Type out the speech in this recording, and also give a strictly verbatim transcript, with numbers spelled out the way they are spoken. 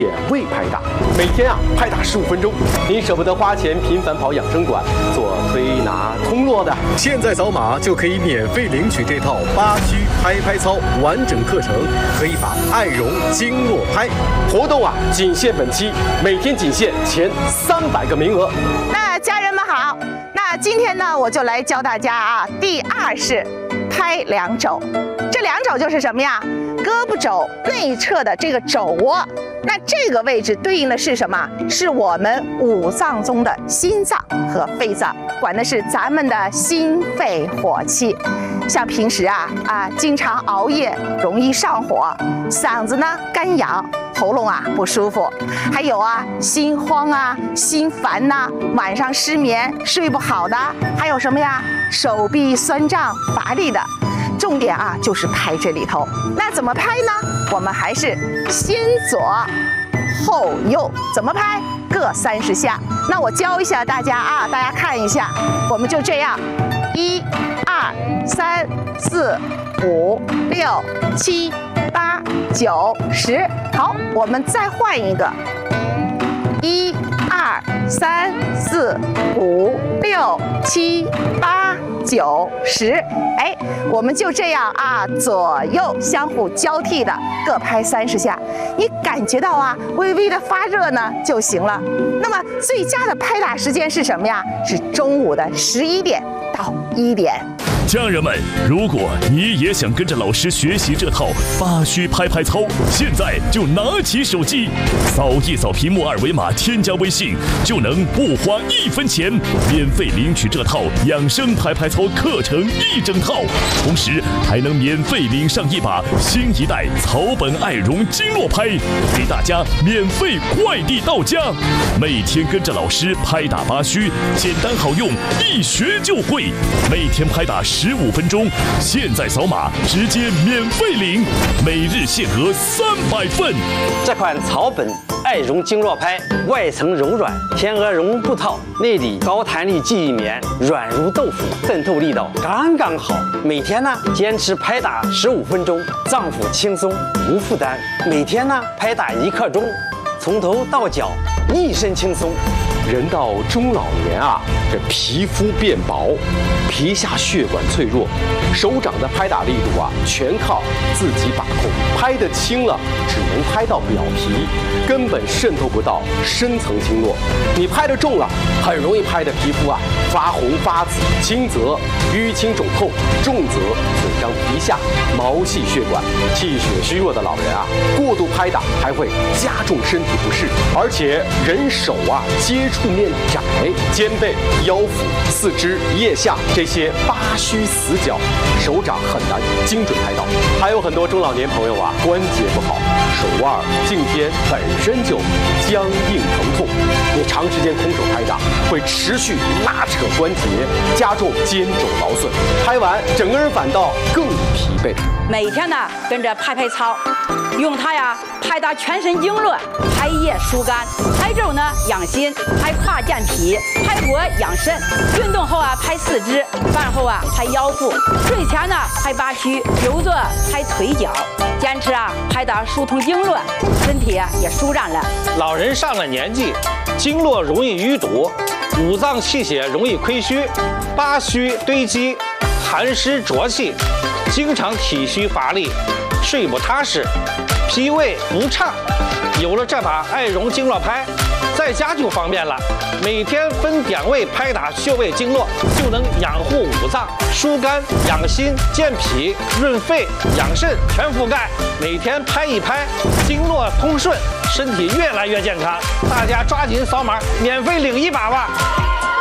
点位拍打，每天啊拍打十五分钟，你舍不得花钱频繁跑养生馆做推拿通络的， 现在扫码就可以免费领取这套八虚拍拍操完整课程，可以把爱容经络拍。 活动啊仅限本期，每天仅限前三百个名额。 那家人们好，那今天呢我就来教大家啊，第二式拍两肘。这两肘就是什么呀？胳膊肘内侧的这个肘窝，那这个位置对应的是什么？是我们五脏中的心脏和肺脏，管的是咱们的心肺火气。像平时啊啊经常熬夜，容易上火，嗓子呢干痒，喉咙啊不舒服，还有啊心慌啊、心烦呐、啊，晚上失眠睡不好的，还有什么呀？手臂酸胀乏力的。重点啊就是拍这里头，那怎么拍呢？我们还是先左后右，怎么拍？各三十下。那我教一下大家啊，大家看一下，我们就这样，一、二、三、四、五、六、七、八、九、十。好，我们再换一个，一、二、三、四、五、六、七、八、九、十。哎，我们就这样啊，左右相互交替的各拍三十下。你感觉到啊，微微的发热呢就行了。那么最佳的拍打时间是什么呀？是中午的十一点到一点。 家人们，如果你也想跟着老师学习这套八虚拍拍操，现在就拿起手机，扫一扫屏幕二维码，添加微信，就能不花一分钱，免费领取这套养生拍拍操课程一整套，同时还能免费领上一把新一代草本爱容经络拍，给大家免费快递到家。每天跟着老师拍打八虚，简单好用，一学就会。每天拍打十五分钟，现在扫码直接免费领，每日限额三百份。 这款草本爱容经络拍，外层柔软，天鹅绒布套，内里高弹力记忆棉，软如豆腐，渗透力道刚刚好。每天呢坚持拍打十五分钟，脏腑轻松无负担。每天呢拍打一刻钟，从头到脚一身轻松。 人到中老年啊，这皮肤变薄，皮下血管脆弱，手掌的拍打力度啊，全靠自己把控。拍得轻了，只能拍到表皮，根本渗透不到深层经络。你拍得重了，很容易拍的皮肤啊发红发紫，轻则淤青肿痛，重则损伤皮下毛细血管。气血虚弱的老人啊，过度拍打还会加重身体不适，而且人手啊接触面窄，肩背、腰腹、四肢、腋下这些八虚死角，手掌很难精准拍到。还有很多中老年朋友啊，关节不好，手腕、颈天本身就僵硬疼痛，你长时间空手拍打，会持续拉扯关节，加重肩肘劳损，拍完整个人反倒更疲惫。 每天呢跟着拍拍操，用它呀拍打全身经络，拍腋疏肝，拍肘呢养心，拍胯健脾，拍脖养肾。运动后啊拍四肢，饭后啊拍腰腹，睡前呢拍八虚，久坐拍腿脚。坚持啊拍打疏通经络，身体啊也舒展了。 老人上了年纪，经络容易淤堵，五脏气血容易亏虚，八虚堆积，寒湿浊气，经常体虚乏力，睡不踏实，脾胃不畅。有了这把爱容经络拍，在家就方便了，每天分点位拍打穴位经络，就能养护五脏，疏肝养心、健脾、润肺、养肾全覆盖。每天拍一拍，经络通顺，身体越来越健康。大家抓紧扫码，免费领一把吧！